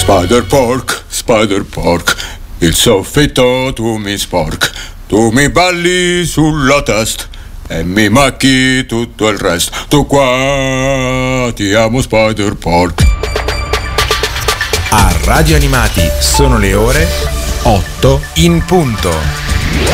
Spider Pork, il soffitto tu mi sporc, tu mi balli sulla testa e mi macchi tutto il resto. Tu qua ti amo Spider Pork. A Radio Animati sono le ore 8 in punto.